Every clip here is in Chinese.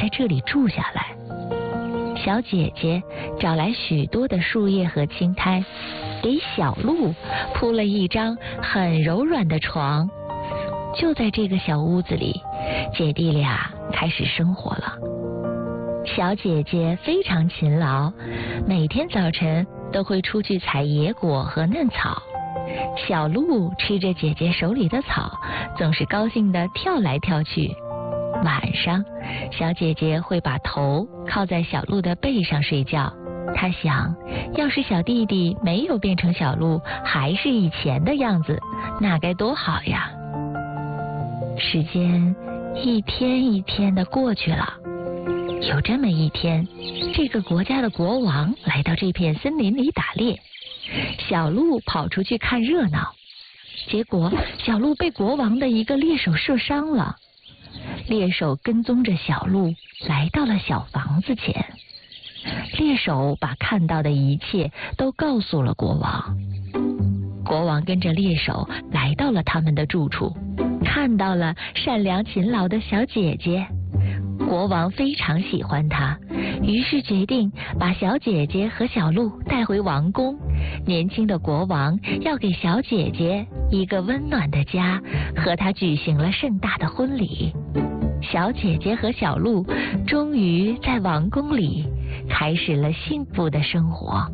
在这里住下来。小姐姐找来许多的树叶和青苔，给小鹿铺了一张很柔软的床。就在这个小屋子里，姐弟俩开始生活了。小姐姐非常勤劳，每天早晨都会出去采野果和嫩草。小鹿吃着姐姐手里的草，总是高兴地跳来跳去。晚上，小姐姐会把头靠在小鹿的背上睡觉。她想，要是小弟弟没有变成小鹿，还是以前的样子，那该多好呀！时间一天一天地过去了。有这么一天，这个国家的国王来到这片森林里打猎，小鹿跑出去看热闹，结果小鹿被国王的一个猎手射伤了。猎手跟踪着小鹿来到了小房子前，猎手把看到的一切都告诉了国王。国王跟着猎手来到了他们的住处，看到了善良勤劳的小姐姐。国王非常喜欢她，于是决定把小姐姐和小鹿带回王宫。年轻的国王要给小姐姐一个温暖的家，和她举行了盛大的婚礼。小姐姐和小鹿终于在王宫里开始了幸福的生活。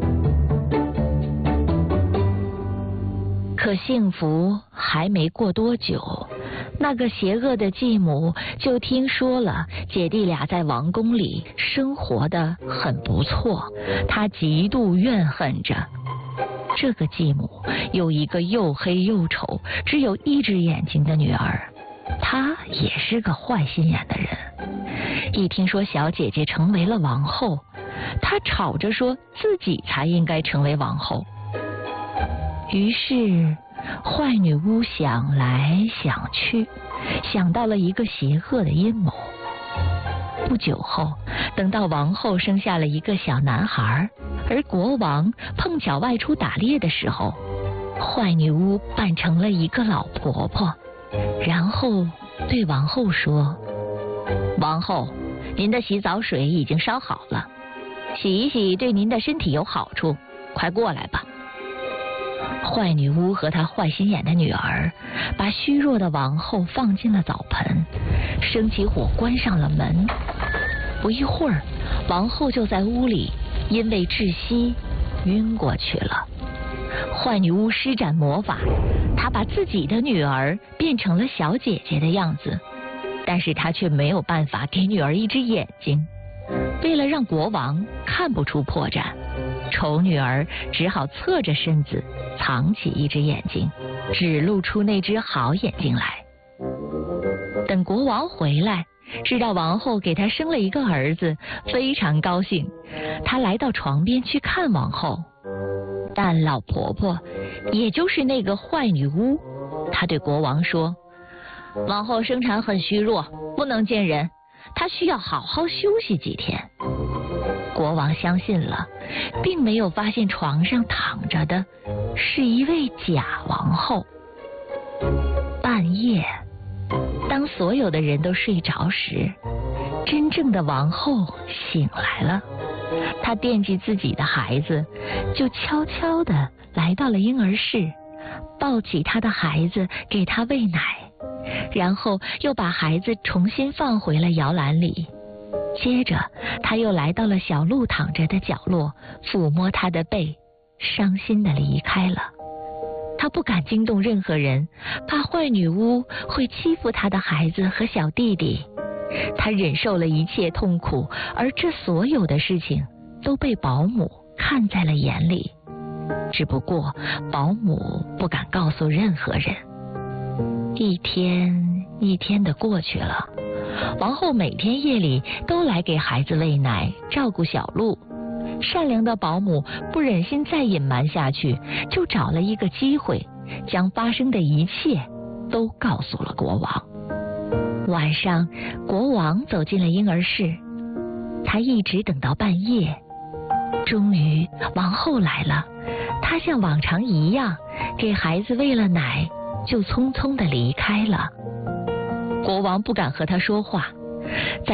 可幸福还没过多久，那个邪恶的继母就听说了姐弟俩在王宫里生活得很不错，她极度怨恨着。这个继母有一个又黑又丑、只有一只眼睛的女儿，她也是个坏心眼的人。一听说小姐姐成为了王后，她吵着说自己才应该成为王后。于是坏女巫想来想去，想到了一个邪恶的阴谋。不久后，等到王后生下了一个小男孩，而国王碰巧外出打猎的时候，坏女巫扮成了一个老婆婆，然后对王后说：王后，您的洗澡水已经烧好了，洗一洗对您的身体有好处，快过来吧。坏女巫和她坏心眼的女儿把虚弱的王后放进了澡盆，生起火关上了门。不一会儿，王后就在屋里因为窒息晕过去了。坏女巫施展魔法，她把自己的女儿变成了小姐姐的样子，但是她却没有办法给女儿一只眼睛。为了让国王看不出破绽，丑女儿只好侧着身子藏起一只眼睛，只露出那只好眼睛来。等国王回来，知道王后给他生了一个儿子，非常高兴。他来到床边去看王后，但老婆婆，也就是那个坏女巫，她对国王说：王后生产很虚弱，不能见人，她需要好好休息几天。国王相信了，并没有发现床上躺着的是一位假王后。半夜，当所有的人都睡着时，真正的王后醒来了。她惦记自己的孩子，就悄悄地来到了婴儿室，抱起她的孩子给他喂奶，然后又把孩子重新放回了摇篮里。接着他又来到了小鹿躺着的角落，抚摸他的背，伤心地离开了。他不敢惊动任何人，怕坏女巫会欺负他的孩子和小弟弟。他忍受了一切痛苦，而这所有的事情都被保姆看在了眼里，只不过保姆不敢告诉任何人。一天一天地过去了，王后每天夜里都来给孩子喂奶，照顾小鹿。善良的保姆不忍心再隐瞒下去，就找了一个机会，将发生的一切都告诉了国王。晚上，国王走进了婴儿室，他一直等到半夜。终于，王后来了，她像往常一样给孩子喂了奶，就匆匆地离开了。国王不敢和她说话，